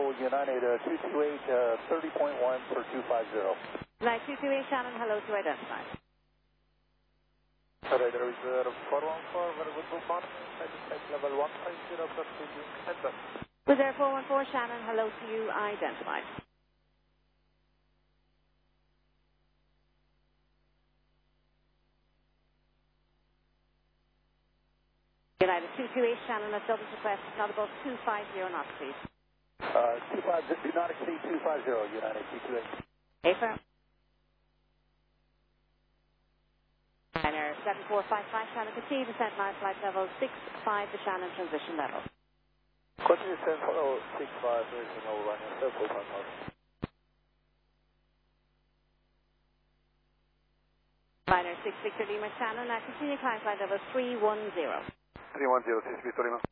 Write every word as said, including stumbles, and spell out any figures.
hello, United uh, two two eight, uh, thirty point one for two five zero. United two two eight, Shannon, hello to identify. Alright, there is uh, four one four, very good, good morning, level one five zero, proceeding, center. Was there four one four, Shannon, hello to you, identified. United two two eight, Shannon, a double request, not above two five zero knots, please. Uh, two five zero, do not exceed two five zero, United two two eight. A firm. Liner seven four five five, Shannon, continue to descend line flight level six five, the Shannon transition level. Continue to send follow six five, there is an overrunning, seven four five five. Liner six six Lima, Shannon, now continue climb flight level three one zero. three one zero, C C B Lima.